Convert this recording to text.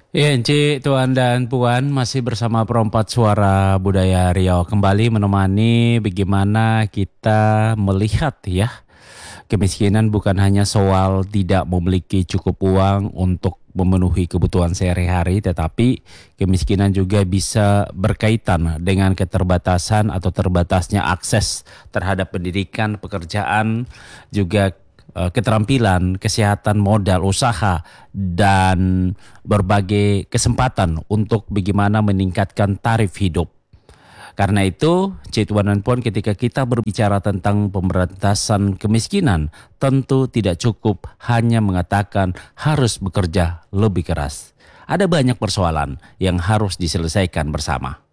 Ya, Encik, Tuan dan Puan masih bersama Perompat Suara Budaya Riau kembali menemani bagaimana kita melihat ya kemiskinan bukan hanya soal tidak memiliki cukup uang untuk memenuhi kebutuhan sehari-hari, tetapi kemiskinan juga bisa berkaitan dengan keterbatasan atau terbatasnya akses terhadap pendidikan, pekerjaan, juga keterampilan, kesehatan, modal, usaha, dan berbagai kesempatan untuk bagaimana meningkatkan tarif hidup. Karena itu, Cik Wan dan Puan, ketika kita berbicara tentang pemberantasan kemiskinan, tentu tidak cukup hanya mengatakan harus bekerja lebih keras. Ada banyak persoalan yang harus diselesaikan bersama.